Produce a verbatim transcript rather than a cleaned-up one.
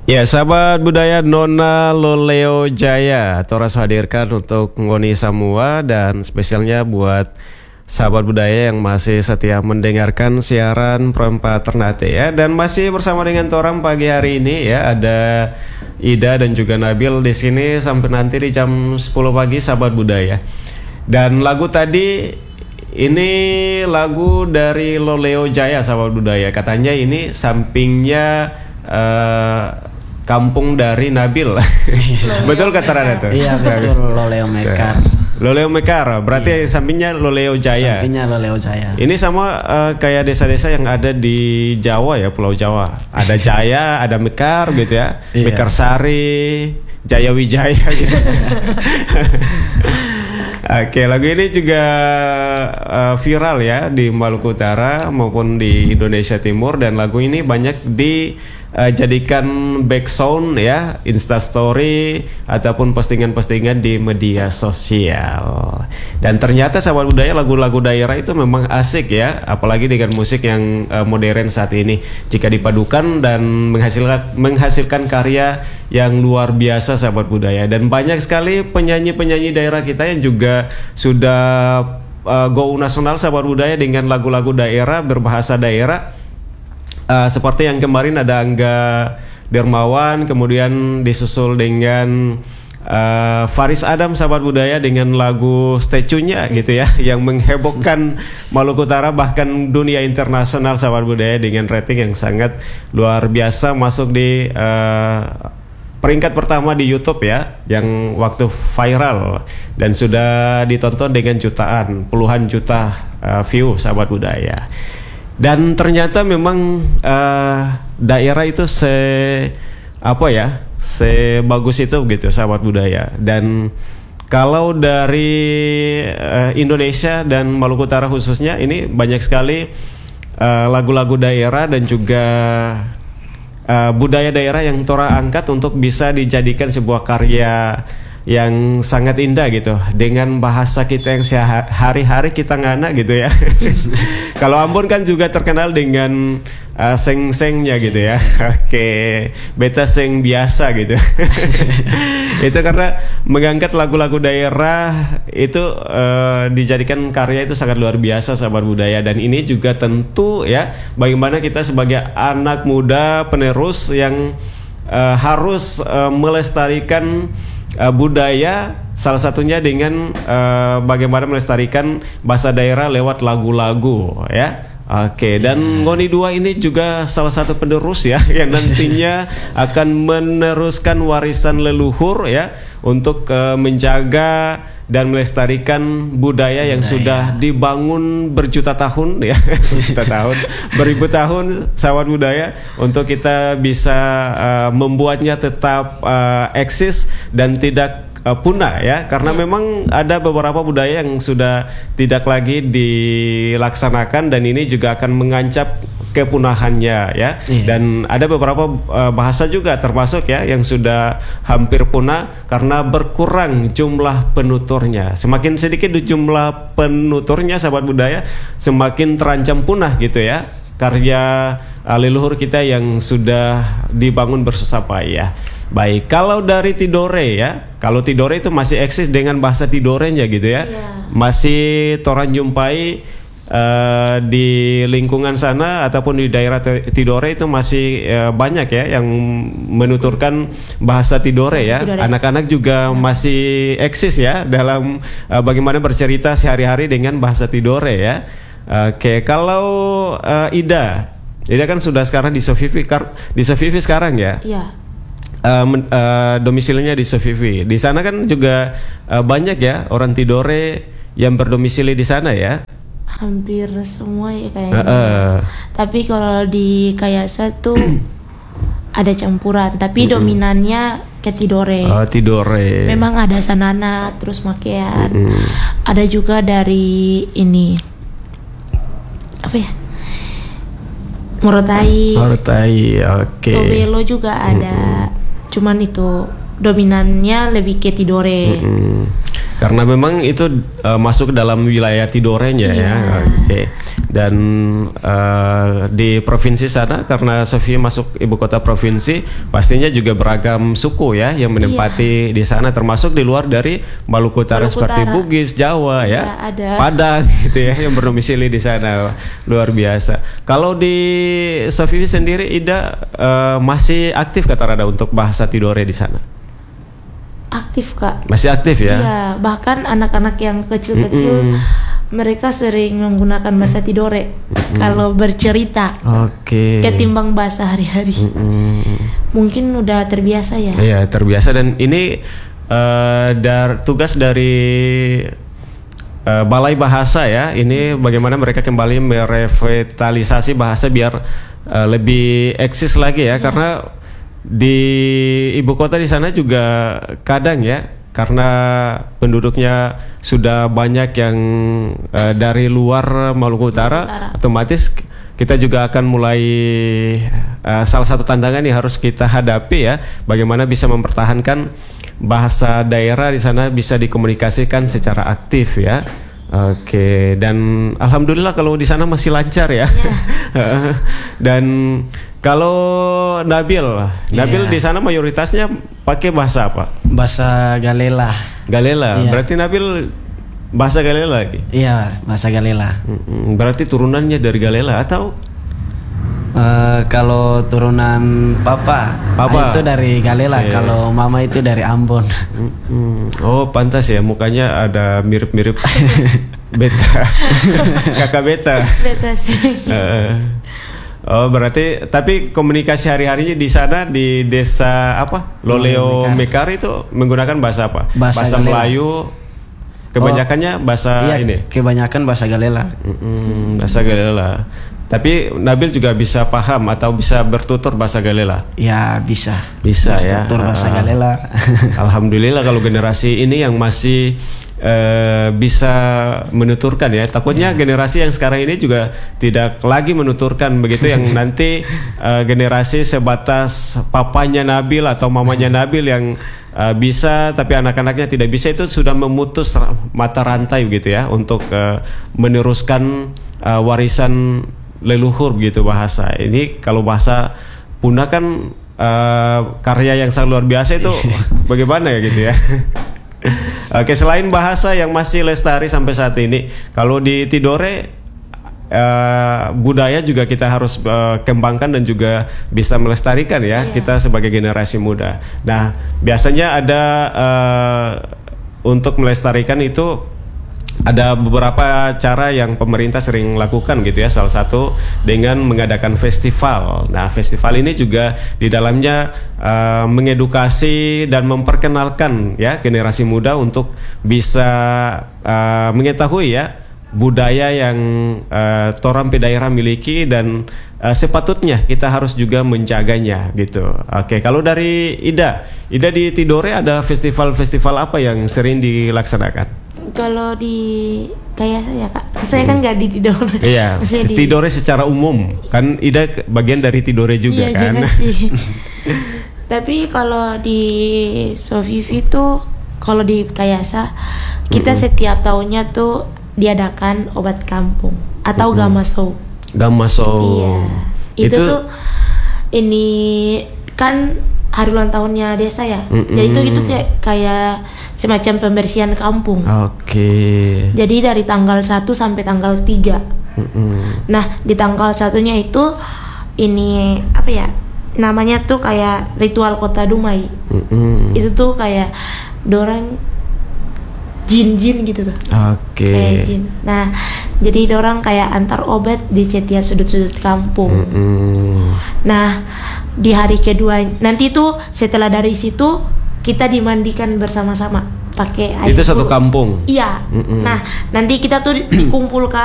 Ya, sahabat budaya Nona Loleo Jaya Toras hadirkan untuk ngoni semua dan spesialnya buat sahabat budaya yang masih setia mendengarkan siaran Perempat Ternate ya. Dan masih bersama dengan Torang pagi hari ini ya, ada Ida dan juga Nabil di sini sampai nanti di jam sepuluh pagi sahabat budaya. Dan lagu tadi ini lagu dari Loleo Jaya sahabat budaya. Katanya ini sampingnya uh, kampung dari Nabil. Betul kata Rada tuh? Iya betul, Loleo Mekar. Loleo Mekar, berarti iya. Sampingnya Loleo Jaya. Sampingnya Loleo Jaya. Ini sama uh, kayak desa-desa yang ada di Jawa ya, Pulau Jawa. Ada Jaya, ada Mekar gitu ya. Iya. Mekar Sari, Jaya Wijaya gitu. Oke, lagu ini juga uh, viral ya di Maluku Utara maupun di Indonesia Timur, dan lagu ini banyak dijadikan uh, background ya, Instastory ataupun postingan-postingan di media sosial. Dan ternyata sahabat budaya, lagu-lagu daerah itu memang asik ya, apalagi dengan musik yang uh, modern saat ini jika dipadukan dan menghasilkan menghasilkan karya yang luar biasa sahabat budaya. Dan banyak sekali penyanyi-penyanyi daerah kita yang juga sudah uh, go nasional sahabat budaya dengan lagu-lagu daerah berbahasa daerah. Uh, seperti yang kemarin ada Angga Dermawan, kemudian disusul dengan uh, Faris Adam sahabat budaya dengan lagu Statue-nya gitu ya, yang menghebohkan Maluku Utara bahkan dunia internasional sahabat budaya dengan rating yang sangat luar biasa, masuk di uh, peringkat pertama di YouTube ya, yang waktu viral dan sudah ditonton dengan jutaan, puluhan juta uh, view sahabat budaya. Dan ternyata memang uh, daerah itu se apa ya, sebagus itu gitu sahabat budaya. Dan kalau dari uh, Indonesia dan Maluku Utara khususnya, ini banyak sekali uh, lagu-lagu daerah dan juga Uh, budaya daerah yang Tora angkat untuk bisa dijadikan sebuah karya yang sangat indah gitu, dengan bahasa kita yang sehari-hari kita ngana gitu ya. Kalau Ambon kan juga terkenal dengan uh, seng-sengnya gitu ya. Oke, beta seng biasa gitu. Itu karena mengangkat lagu-lagu daerah itu uh, dijadikan karya itu sangat luar biasa sahabat budaya. Dan ini juga tentu ya, bagaimana kita sebagai anak muda penerus yang uh, harus uh, melestarikan uh, budaya, salah satunya dengan uh, bagaimana melestarikan bahasa daerah lewat lagu-lagu ya. Oke, dan Ngoni dua ini juga salah satu penerus ya, yang nantinya akan meneruskan warisan leluhur ya, untuk uh, menjaga dan melestarikan budaya yang budaya. Sudah dibangun berjuta tahun ya, berjuta tahun, beribu tahun sahabat budaya, untuk kita bisa uh, membuatnya tetap uh, eksis dan tidak Uh, punah ya, karena yeah. memang ada beberapa budaya yang sudah tidak lagi dilaksanakan, dan ini juga akan mengancam kepunahannya ya. Yeah. Dan ada beberapa uh, bahasa juga termasuk ya yang sudah hampir punah karena berkurang jumlah penuturnya. Semakin sedikit jumlah penuturnya sahabat budaya, semakin terancam punah gitu ya, karya uh, leluhur kita yang sudah dibangun bersusah payah. Baik, kalau dari Tidore ya, kalau Tidore itu masih eksis dengan bahasa Tidorenya gitu ya, yeah. masih Toran jumpai uh, di lingkungan sana ataupun di daerah Tidore itu masih uh, banyak ya yang menuturkan bahasa Tidore ya. Tidore. Anak-anak juga yeah. masih eksis ya dalam uh, bagaimana bercerita sehari-hari dengan bahasa Tidore ya. Oke, okay. Kalau uh, Ida, Ida kan sudah sekarang di Sofifi, di Sofifi sekarang ya. Iya. Uh, uh, domisilinya di Sofifi. Di sana kan juga uh, banyak ya orang Tidore yang berdomisili di sana ya. Hampir semua ya kayaknya. Uh, uh. Tapi kalau di Kayasa tuh ada campuran, tapi uh-uh. dominannya ke Tidore. Oh, Tidore. Memang ada Sanana, terus Makean. Uh-uh. Ada juga dari ini apa ya? Morotai. Morotai, oke. Okay. Tobelo juga ada. Uh-uh. Cuman itu dominannya lebih ke Tidore. Mm-hmm. Karena memang itu uh, masuk ke dalam wilayah Tidorenya yeah. ya. Oke. Okay. Dan uh, di provinsi sana karena Sofia masuk ibu kota provinsi, pastinya juga beragam suku ya yang menempati iya. di sana, termasuk di luar dari Maluku Utara Maluku seperti Utara. Bugis, Jawa iya, ya, ada. Padang gitu ya yang berdomisili di sana, luar biasa. Kalau di Sofia sendiri, Ida uh, masih aktif kata Rada untuk bahasa Tidore di sana? Aktif Kak. Masih aktif ya? Iya, bahkan anak-anak yang kecil-kecil mereka sering menggunakan bahasa Tidore mm-hmm. kalau bercerita. Oke. Okay. Ketimbang bahasa hari-hari. Mm-hmm. Mungkin udah terbiasa ya. Iya, terbiasa. Dan ini uh, dar tugas dari uh, Balai Bahasa ya. Ini bagaimana mereka kembali merevitalisasi bahasa biar uh, lebih eksis lagi ya. Yeah. Karena di ibu kota di sana juga kadang ya, karena penduduknya sudah banyak yang uh, dari luar Maluku Utara, Utara, otomatis kita juga akan mulai uh, salah satu tantangan yang harus kita hadapi ya, bagaimana bisa mempertahankan bahasa daerah di sana bisa dikomunikasikan secara aktif ya. Oke, dan alhamdulillah kalau di sana masih lancar ya. Yeah. Dan kalau Nabil, Nabil yeah. di sana mayoritasnya pakai bahasa apa? Bahasa Galela. Galela. Yeah. Berarti Nabil bahasa Galela lagi? Iya, bahasa Galela. Berarti turunannya dari Galela atau? Uh, kalau turunan papa, papa itu dari Galela, okay. Kalau mama itu dari Ambon. Oh, pantas ya mukanya ada mirip-mirip Beta, kakak Beta. Beta sih. Uh, oh, berarti tapi komunikasi hari-harinya di sana di desa apa? Loleo Mekar itu menggunakan bahasa apa? Bahasa, bahasa Melayu. Kebanyakannya oh, bahasa iya, ini. Kebanyakan bahasa Galela. Mm-mm, bahasa Galela. Tapi Nabil juga bisa paham atau bisa bertutur bahasa Galela? Ya bisa. Bisa ya. Bertutur bahasa uh, Galela. Alhamdulillah kalau generasi ini yang masih uh, bisa menuturkan ya. Takutnya yeah. generasi yang sekarang ini juga tidak lagi menuturkan begitu, yang nanti uh, generasi sebatas papanya Nabil atau mamanya Nabil yang uh, bisa tapi anak-anaknya tidak bisa, itu sudah memutus mata rantai begitu ya untuk uh, meneruskan uh, warisan leluhur begitu bahasa. Ini kalau bahasa punah kan uh, karya yang sangat luar biasa itu bagaimana ya gitu ya. Oke, selain bahasa yang masih lestari sampai saat ini, kalau di Tidore uh, budaya juga kita harus uh, kembangkan dan juga bisa melestarikan ya, yeah. kita sebagai generasi muda. Nah, biasanya ada uh, untuk melestarikan itu ada beberapa cara yang pemerintah sering lakukan gitu ya. Salah satu dengan mengadakan festival. Nah, festival ini juga di dalamnya uh, mengedukasi dan memperkenalkan ya generasi muda untuk bisa uh, mengetahui ya budaya yang uh, Torampe daerah miliki dan uh, sepatutnya kita harus juga menjaganya gitu. Oke, kalau dari Ida, Ida di Tidore ada festival-festival apa yang sering dilaksanakan? Kalau di kayak saya kak, saya kan nggak di Tidore. Iya. Di Tidore secara umum kan Ida bagian dari Tidore juga iya, kan. Juga sih. Tapi kalau di Sofivi tuh, kalau di Kayasa kita mm-hmm. setiap tahunnya tuh diadakan obat kampung atau mm-hmm. Gamasou. Gamasou. Iya. Itu, Itu tuh ini kan hari ulang tahunnya desa ya. Mm-hmm. Jadi itu itu kayak kayak semacam pembersihan kampung. Oke. Okay. Jadi dari tanggal satu sampai tanggal tiga. Mm-hmm. Nah, di tanggal satunya itu ini apa ya? Namanya tuh kayak ritual Kota Dumai. Mm-hmm. Itu tuh kayak dorang jin-jin gitu tuh. Oke. Okay. Kayak jin. Nah, jadi dorang kayak antar obat di setiap sudut-sudut kampung. Mm-hmm. Nah, di hari kedua nanti tuh setelah dari situ kita dimandikan bersama-sama pakai air. Itu satu kampung. Iya. Mm-mm. Nah, nanti kita tuh dikumpulkan